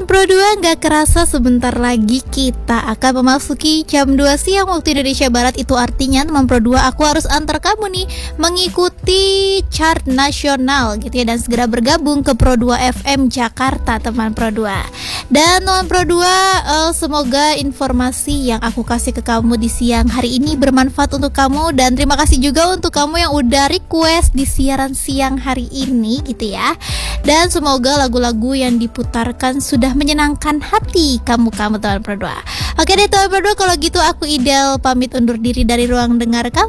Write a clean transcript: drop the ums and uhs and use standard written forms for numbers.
Pro 2, gak kerasa sebentar lagi kita akan memasuki jam 2 siang waktu Indonesia Barat. Itu artinya teman Pro 2, aku harus antar kamu nih mengikuti chart nasional gitu ya, dan segera bergabung ke Pro 2 FM Jakarta teman Pro 2. Dan teman Pro 2, semoga informasi yang aku kasih ke kamu di siang hari ini bermanfaat untuk kamu. Dan terima kasih juga untuk kamu yang udah request di siaran siang hari ini gitu ya. Dan semoga lagu-lagu yang diputarkan sudah menyenangkan hati kamu teman Pro 2. Oke deh teman Pro 2, kalau gitu aku Idel pamit undur diri dari ruang dengar kamu.